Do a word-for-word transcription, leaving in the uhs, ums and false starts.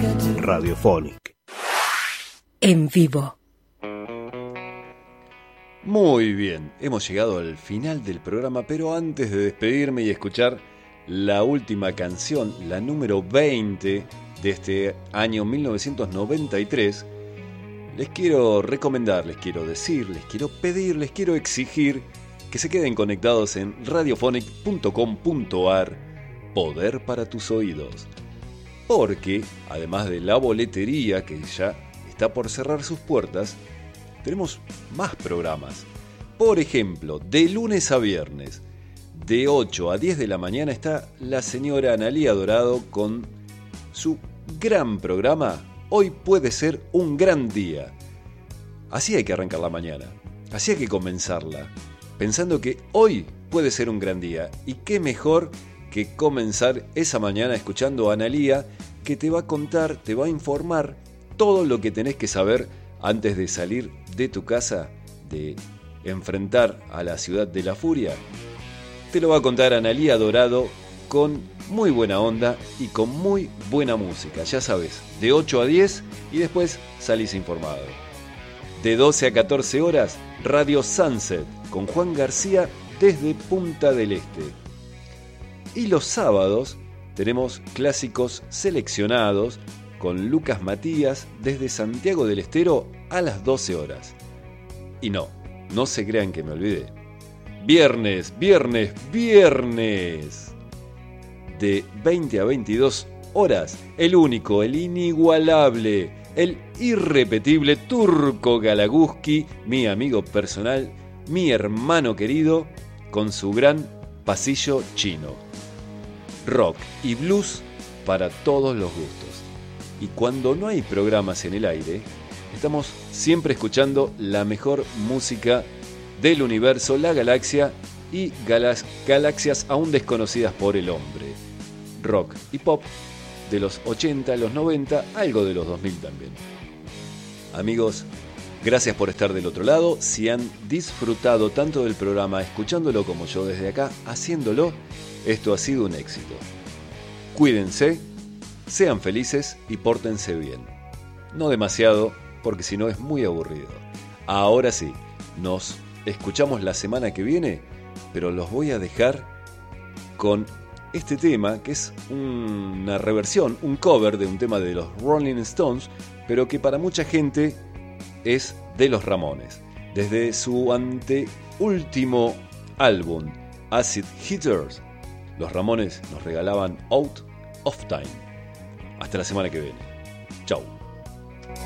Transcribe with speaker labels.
Speaker 1: Radiophonic.
Speaker 2: En vivo.
Speaker 3: Muy bien, hemos llegado al final del programa, pero antes de despedirme y escuchar la última canción, la número veinte de este año mil novecientos noventa y tres, les quiero recomendar, les quiero decir, les quiero pedir, les quiero exigir que se queden conectados en radiophonic punto com punto a r, poder para tus oídos. Porque, además de la boletería que ya está por cerrar sus puertas, tenemos más programas. Por ejemplo, de lunes a viernes, de ocho a diez de la mañana, está la señora Analía Dorado con su gran programa Hoy puede ser un gran día. Así hay que arrancar la mañana, así hay que comenzarla, pensando que hoy puede ser un gran día. Y qué mejor que comenzar esa mañana escuchando a Analía, que te va a contar, te va a informar todo lo que tenés que saber antes de salir de tu casa, de enfrentar a la ciudad de la furia. Te lo va a contar Analía Dorado con muy buena onda y con muy buena música, ya sabes, de ocho a diez y después salís informado. De doce a catorce horas, Radio Sunset con Juan García desde Punta del Este. Y los sábados tenemos clásicos seleccionados con Lucas Matías desde Santiago del Estero a las doce horas. Y no, no se crean que me olvidé. Viernes, viernes, viernes. De veinte a veintidós horas, el único, el inigualable, el irrepetible Turco Galaguski, mi amigo personal, mi hermano querido, con su gran pasillo chino. Rock y blues para todos los gustos. Y cuando no hay programas en el aire, estamos siempre escuchando la mejor música del universo, la galaxia y galax- galaxias aún desconocidas por el hombre. Rock y pop de los ochenta, los noventa, algo de los dos mil también. Amigos, gracias por estar del otro lado. Si han disfrutado tanto del programa escuchándolo como yo desde acá haciéndolo, esto ha sido un éxito. Cuídense, sean felices y pórtense bien. No demasiado, porque si no es muy aburrido. Ahora sí, nos escuchamos la semana que viene, pero los voy a dejar con este tema, que es una reversión, un cover de un tema de los Rolling Stones, pero que para mucha gente es de los Ramones. Desde su anteúltimo álbum, Acid Hitters, los Ramones nos regalaban Out of Time. Hasta la semana que viene. Chau.